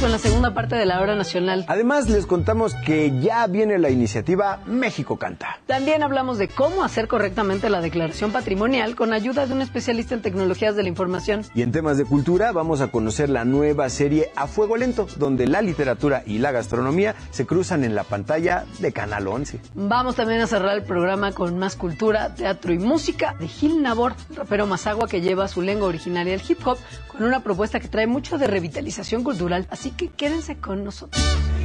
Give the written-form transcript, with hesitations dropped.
con la segunda parte de la hora nacional. Además, les contamos que ya viene la iniciativa México Canta. También hablamos de cómo hacer correctamente la declaración patrimonial con ayuda de un especialista en tecnologías de la información. Y en temas de cultura vamos a conocer la nueva serie A Fuego Lento, donde la literatura y la gastronomía se cruzan en la pantalla de Canal 11. Vamos también a cerrar el programa con más cultura, teatro y música de Gil Nabor, rapero mazahua que lleva su lengua originaria al hip hop con una propuesta que trae mucho de revitalización cultural. Así que quédense con nosotros.